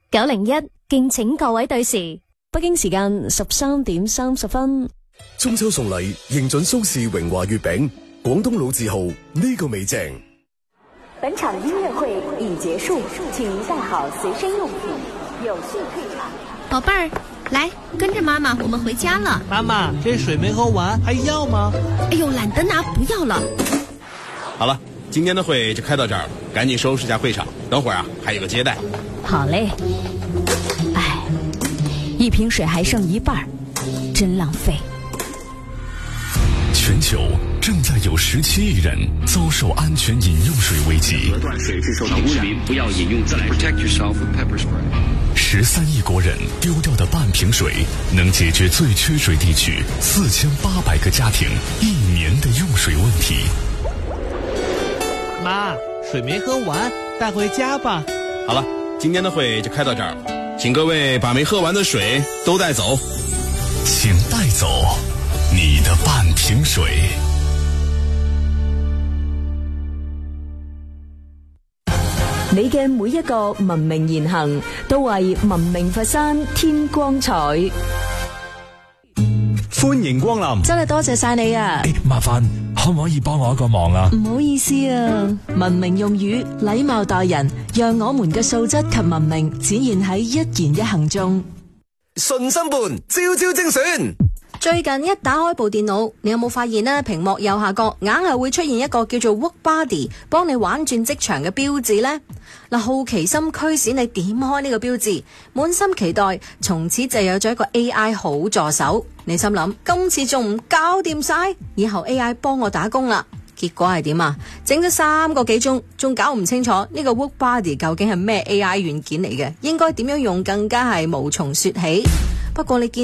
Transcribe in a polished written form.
901，敬請各位對時。 北京時間13:30。 中秋送禮，認準蘇氏榮華月餅，廣東老字號，呢個味正。 本場音樂會已結束，請您帶好隨身用品，有序退場。 寶貝兒，來跟着媽媽，我們回家了。 媽媽，這水沒喝完，還要嗎？ 哎呦，懶得拿，不要了。 好了，今天的會就開到這兒了，趕緊收拾下會場，等會兒啊還有個接待。 好嘞。哎，一瓶水還剩一半，真浪費。 全球正在有17億人遭受安全飲用水危機。 断水是受到污染，不要飲用自來水。Protect yourself with pepper spray。 13億國人丟掉的半瓶水，能解決最缺水地區4800個家庭1年的用水問題。 媽，水沒喝完，帶回家吧。 好了，今天的會就開到這兒了，請各位把沒喝完的水都帶走。 請帶走你的半瓶水。 你嘅每一個文明言行，都為文明佛山添光彩。 歡迎光臨， 真係多謝晒你啊！ 麻煩可唔可以幫我一個忙啊？ 唔好意思啊，文明用語，禮貌待人，讓我們嘅素質及文明展現喺一言一行中。 順心伴，朝朝精選。 最近一打開部電腦，你有冇發現呢？屏幕右下角硬係會出現一個叫做 Work Buddy 幫你玩轉職場嘅標誌呢？嗱，好奇心驅使你點開呢個標誌，滿心期待，從此就有咗一個 AI 好助手。你心諗今次仲唔搞掂晒，以後 AI 幫我打工啦。結果係點啊？整咗3個幾鐘，仲搞唔清楚呢個 Work Buddy 究竟係咩 AI 軟件嚟嘅，應該點樣用更加係無從說起。不過你見